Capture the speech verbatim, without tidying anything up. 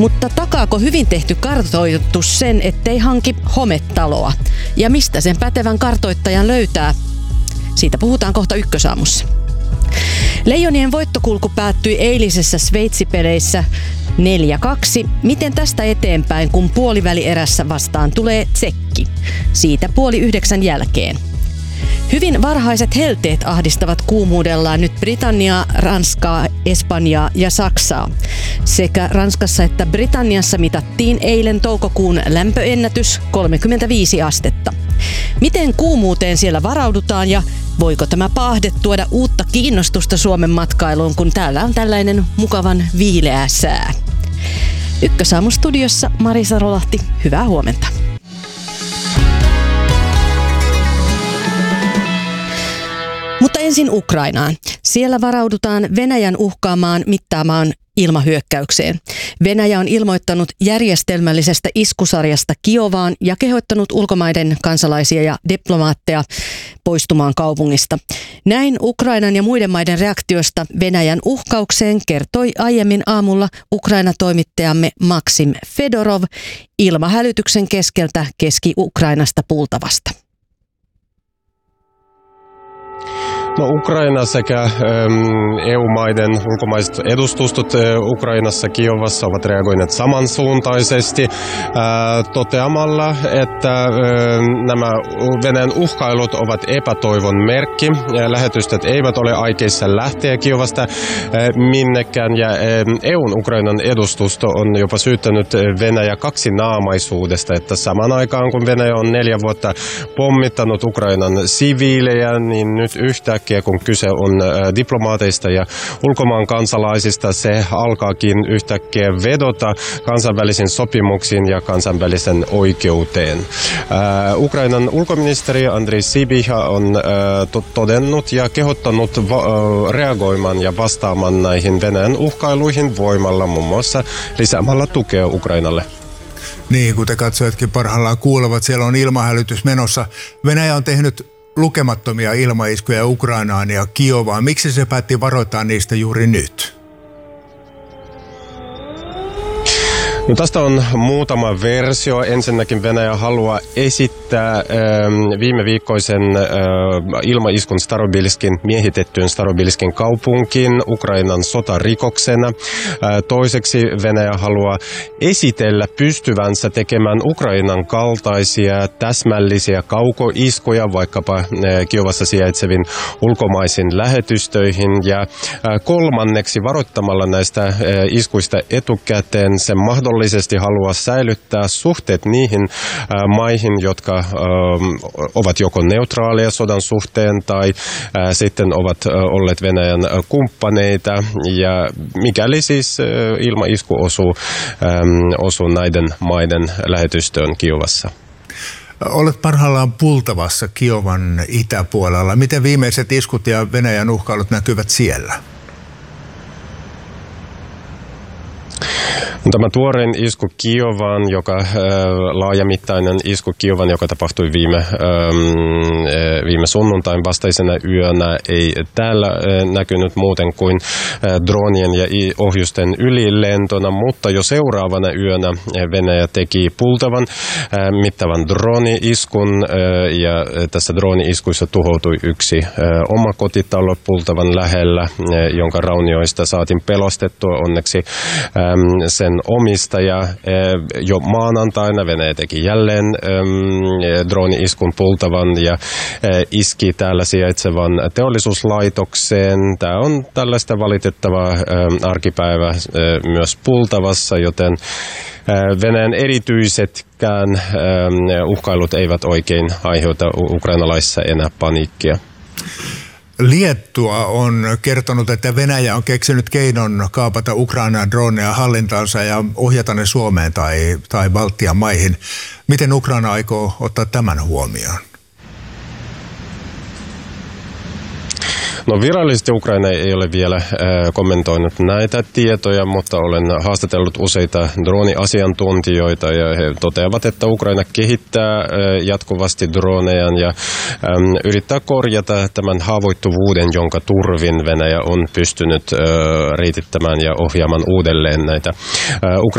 Mutta takaako hyvin tehty kartoitus sen, ettei hanki hometaloa? Ja mistä sen pätevän kartoittajan löytää? Siitä puhutaan kohta Ykkösaamussa. Leijonien voittokulku päättyi eilisessä Sveitsi-peleissä neljä kaksi. Miten tästä eteenpäin, kun puolivälierässä vastaan tulee Tsekki? Siitä puoli yhdeksän jälkeen. Hyvin varhaiset helteet ahdistavat kuumuudellaan nyt Britanniaa, Ranskaa, Espanjaa ja Saksaa. Sekä Ranskassa että Britanniassa mitattiin eilen toukokuun lämpöennätys kolmekymmentäviisi astetta. Miten kuumuuteen siellä varaudutaan ja voiko tämä paahde tuoda uutta kiinnostusta Suomen matkailuun, kun täällä on tällainen mukavan viileä sää? Ykkösaamun studiossa Marisa Rolahti, hyvää huomenta. Mutta ensin Ukrainaan. Siellä varaudutaan Venäjän uhkaamaan mittaamaan ilmahyökkäykseen. Venäjä on ilmoittanut järjestelmällisestä iskusarjasta Kiovaan ja kehottanut ulkomaiden kansalaisia ja diplomaatteja poistumaan kaupungista. Näin Ukrainan ja muiden maiden reaktiosta Venäjän uhkaukseen kertoi aiemmin aamulla Ukraina-toimittajamme Maksim Fedorov ilmahälytyksen keskeltä Keski-Ukrainasta Pultavasta. No, Ukraina sekä ähm, E U-maiden ulkomaiset edustustot äh, Ukrainassa Kiovassa ovat reagoineet samansuuntaisesti äh, toteamalla, että äh, nämä Venäjän uhkailut ovat epätoivon merkki. Ja lähetystöt eivät ole aikeissa lähteä Kiovasta äh, minnekään ja äh, E U:n Ukrainan edustusto on jopa syyttänyt Venäjä kaksinaamaisuudesta, että saman aikaan kun Venäjä on neljä vuotta pommittanut Ukrainan siviilejä, niin nyt yhtä kun kyse on diplomaateista ja ulkomaan kansalaisista, se alkaakin yhtäkkiä vedota kansainvälisiin sopimuksiin ja kansainvälisen oikeuteen. Uh, Ukrainan ulkoministeri Andrei Sybiha on uh, todennut ja kehottanut va- reagoimaan ja vastaamaan näihin Venäjän uhkailuihin voimalla, muun muassa lisäämällä tukea Ukrainalle. Niin, kuten katsojatkin parhaillaan kuulevat, siellä on ilmahälytys menossa. Venäjä on tehnyt lukemattomia ilmaiskuja Ukrainaan ja Kiovaan. Miksi se päätti varoittaa niistä juuri nyt? No, tästä on muutama versio. Ensinnäkin Venäjä haluaa esittää äh, viime viikkoisen äh, ilmaiskun Starobilskin, miehitettyyn Starobilskin kaupunkiin Ukrainan sotarikoksena. Äh, toiseksi Venäjä haluaa esitellä pystyvänsä tekemään Ukrainan kaltaisia täsmällisiä kaukoiskuja vaikkapa äh, Kiovassa sijaitsevin ulkomaisiin lähetystöihin. Ja äh, kolmanneksi varoittamalla näistä äh, iskuista etukäteen se mahdollisesti mahdollisesti haluaa säilyttää suhteet niihin äh, maihin, jotka äh, ovat joko neutraaleja sodan suhteen tai äh, sitten ovat äh, olleet Venäjän äh, kumppaneita. Ja mikäli siis äh, ilmaisku osuu, ähm, osuu näiden maiden lähetystöön Kiovassa. Olet parhaillaan Pultavassa Kiovan itäpuolella. Miten viimeiset iskut ja Venäjän uhkailut näkyvät siellä? Tämä tuorein isku Kiovaan, joka äh, laajamittainen isku Kiovaan, joka tapahtui viime, ähm, viime sunnuntain vastaisena yönä, ei täällä äh, näkynyt muuten kuin äh, dronien ja ohjusten ylilentona, mutta jo seuraavana yönä Venäjä teki Pultavan äh, mittavan droni-iskun äh, ja tässä droni-iskuissa tuhoutui yksi äh, oma kotitalo Pultavan lähellä, äh, jonka raunioista saatiin pelastettua onneksi ähm, sen omistaja. Jo maanantaina Venäjä teki jälleen droni-iskun Pultavan ja iski täällä sijaitsevan teollisuuslaitokseen. Tämä on tällaista valitettavaa arkipäivää myös Pultavassa, joten Venäjän erityisetkään uhkailut eivät oikein aiheuta ukrainalaisissa enää paniikkia. Liettua on kertonut, että Venäjä on keksinyt keinon kaapata Ukrainan droneja hallintaansa ja ohjata ne Suomeen tai, tai Baltian maihin. Miten Ukraina aikoo ottaa tämän huomioon? No, virallisesti Ukraina ei ole vielä äh, kommentoinut näitä tietoja, mutta olen haastatellut useita drooniasiantuntijoita ja he toteavat, että Ukraina kehittää äh, jatkuvasti droneja ja ähm, yrittää korjata tämän haavoittuvuuden, jonka turvin Venäjä on pystynyt äh, riitittämään ja ohjaamaan uudelleen näitä äh,